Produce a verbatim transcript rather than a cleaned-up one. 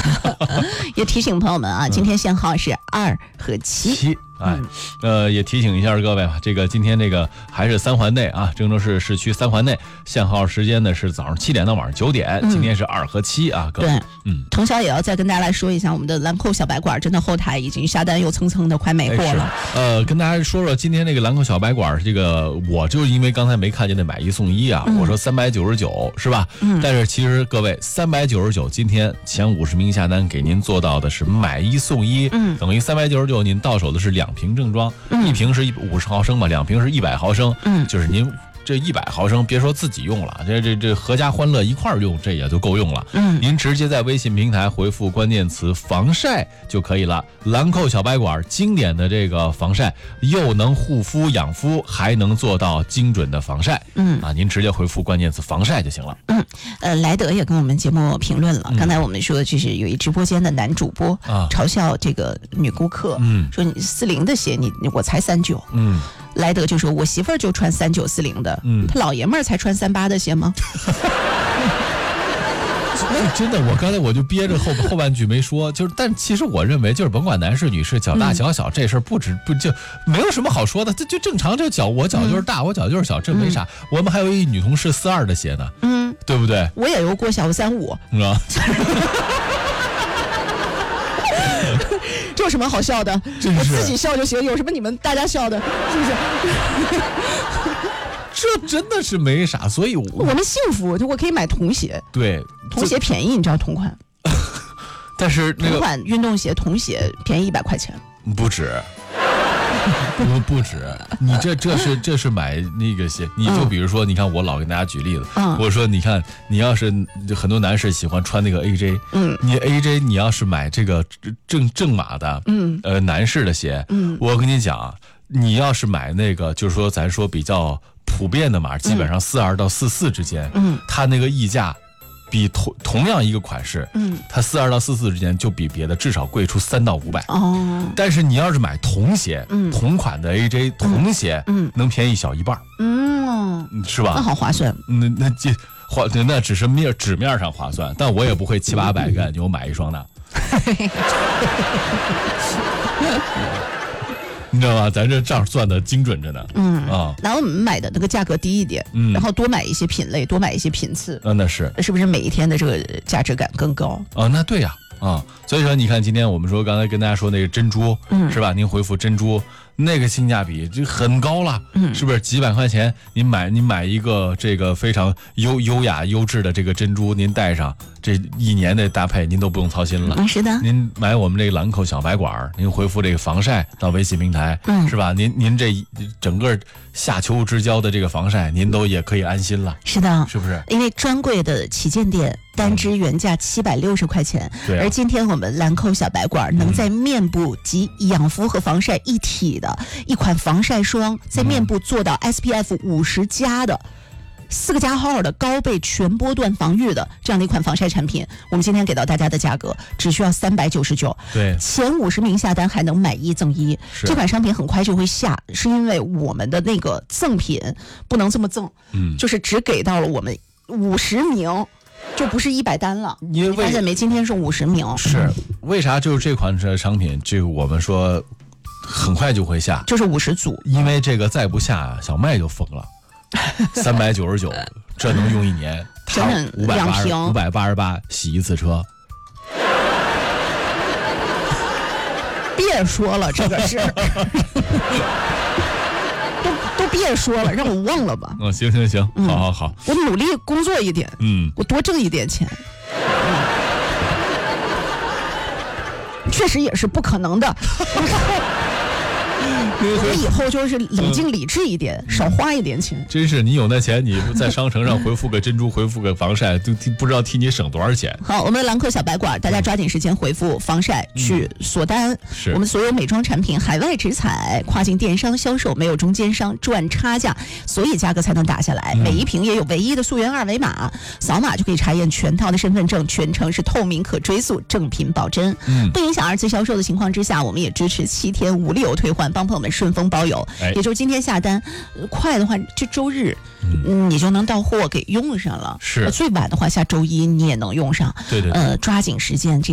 也提醒朋友们啊，今天限号是二和七。 七哎，呃，也提醒一下各位吧，这个今天这个还是三环内啊，郑州市市区三环内限号时间呢是早上七点到晚上九点，嗯、今天是二和七啊，各位。 对， 嗯， 同时也要再跟大家来说一下，我们的兰蔻小白馆真的后台已经下单又蹭蹭的快没货了。 哎、呃，跟大家说说今天这个兰蔻小白馆，这个我就因为刚才没看见那买一送一啊，嗯、我说三百九十九是吧？嗯，但是其实各位三百九十九，今天前五十名下单给您做到的是买一送一，嗯，等于三百九十九您到手的是两瓶正装。一瓶是一五十毫升嘛，两瓶是一百毫升，嗯，就是您这一百毫升，别说自己用了，这这这合家欢乐一块儿用，这也就够用了。嗯，您直接在微信平台回复关键词防晒就可以了。兰蔻小白馆经典的这个防晒，又能护肤养肤，还能做到精准的防晒。嗯啊，您直接回复关键词防晒就行了。 嗯，呃，莱德也跟我们节目评论了，嗯、刚才我们说就是有一直播间的男主播啊嘲笑这个女顾客，嗯，说你四零的鞋你我才三九，嗯。莱德就说：“我媳妇儿就穿三九四零的，嗯，他老爷们儿才穿三八的鞋吗？” 真的，我刚才我就憋着后后半句没说，就是，但其实我认为，就是甭管男士女士，脚大脚小、嗯、这事儿不止不就没有什么好说的，这就正常。这脚我脚就是大，嗯、我脚就是小，这没啥。嗯、我们还有一女同事四二的鞋呢，嗯，对不对？ 我也有过小三五， 嗯、啊。 这有什么好笑的？我自己笑就行，有什么你们大家笑的，是不是？ 这真的是没啥，所以 我, 我们幸福，就我可以买童鞋， 对， 童鞋便宜，你知道同款， 但是那个同款运动鞋童鞋便宜一百块钱， 不止。不不止，你这这是这是买那个鞋，你就比如说，你看我老跟大家举例子，嗯、我说你看你要是很多男士喜欢穿那个 A J， 嗯，你 A J 你要是买这个正正码的，嗯，呃男士的鞋，嗯，我跟你讲，你要是买那个就是说咱说比较普遍的码，基本上四二到四四之间，嗯，它那个溢价。比同同样一个款式，嗯，它四二到四四之间就比别的至少贵出三到五百哦。但是你要是买童鞋，嗯，同款的 A J 童鞋，嗯，能便宜小一半，嗯，是吧？ 那好划算。 那那这划那只是面纸面上划算，但我也不会七八百个牛买一双的。你知道吗？咱这账算的精准着呢。嗯啊， 然后我们买的那个价格低一点，嗯，然后多买一些品类，多买一些频次， 啊，那是， 是不是每一天的这个价值感更高？ 啊，那对呀，啊，啊，所以说你看，今天我们说刚才跟大家说那个珍珠，嗯，是吧？您回复珍珠，那个性价比就很高了，嗯，是不是？几百块钱，您买您买一个这个非常优优雅优质的这个珍珠，您戴上。这一年的搭配您都不用操心了， 嗯，是的。 您买我们这个兰蔻小白馆，您回复这个防晒到微信平台，嗯，是吧？您您这整个夏秋之交的这个防晒，您都也可以安心了。 是的， 是不是？ 因为专柜的旗舰店单支原价七百六十块钱， 对、嗯。 而今天我们兰蔻小白馆能在面部及养肤和防晒一体的一款防晒霜，在面部做到 S P F 五十加的。四个加号的高倍全波段防御的这样的一款防晒产品，我们今天给到大家的价格只需要三百九十九， 对， 前五十名下单还能买一赠一。这款商品很快就会下，是因为我们的那个赠品不能这么赠，嗯，就是只给到了我们五十名。就不是一百单了，你发现没？今天是五十名， 是为啥？就是这款商品，这个我们说很快就会下， 就是五十组， 因为这个再不下，小麦就疯了。三百九十九，这能用一年。他五百八十五百八十八洗一次车。 别说了这个事儿，都都别说了，让我忘了吧。 嗯，行行行，嗯、好好好， 我努力工作一点，嗯，我多挣一点钱。嗯、确实也是不可能的。我们以后就是冷静理智一点，嗯、少花一点钱。 真是，你有那钱，你在商城上回复个珍珠，回复个防晒，都不知道替你省多少钱。 好，我们的兰蔻小白馆，大家抓紧时间回复防晒去锁单。嗯、是我们所有美妆产品海外直采，跨境电商销售，没有中间商赚差价，所以价格才能打下来。嗯、每一瓶也有唯一的溯源二维码，扫码就可以查验全套的身份证，全程是透明可追溯，正品保真。嗯，不影响二次销售的情况之下，我们也支持七天无理由退换，帮朋友们顺丰包邮。哎、也就是今天下单，呃、快的话这周日、嗯、你就能到货给用上了。 是， 最晚的话下周一你也能用上。 对对对， 呃，抓紧时间。这